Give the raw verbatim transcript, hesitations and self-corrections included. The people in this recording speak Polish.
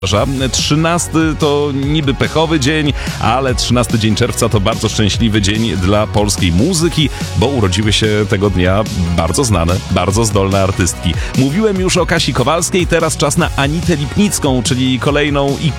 trzynasty to niby pechowy dzień, ale trzynasty dzień czerwca to bardzo szczęśliwy dzień dla polskiej muzyki, bo urodziły się tego dnia bardzo znane, bardzo zdolne artystki. Mówiłem już o Kasi Kowalskiej, teraz czas na Anitę Lipnicką, czyli kolejną